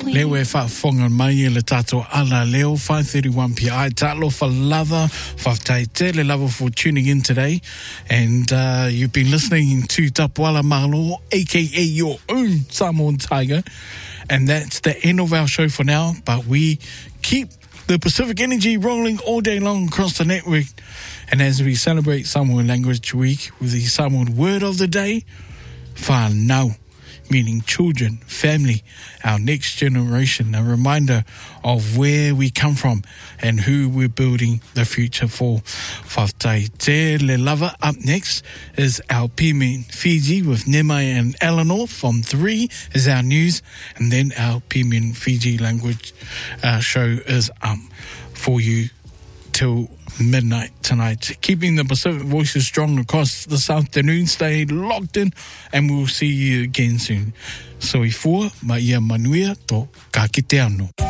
Leo e whaafonga mai e le tato ala leo, 5:31 p.m. Talo for lava, whaftai le lava for tuning in today. And you've been listening to Tapuala Malo, a.k.a. your own Samoan Tiger. And that's the end of our show for now. But we keep the Pacific Energy rolling all day long across the network. And as we celebrate Samoan Language Week with the Samoan word of the day, whanau, meaning children, family, our next generation, a reminder of where we come from and who we're building the future for. Whaftai te le lava. Up next is our Pime Fiji with Nemai and Eleanor. From 3 is our news, and then our Pime Fiji language show is for you till midnight tonight. Keeping the Pacific voices strong across this afternoon. Stay locked in, and we'll see you again soon. So i fua, ma ia manuia to ka kite anō.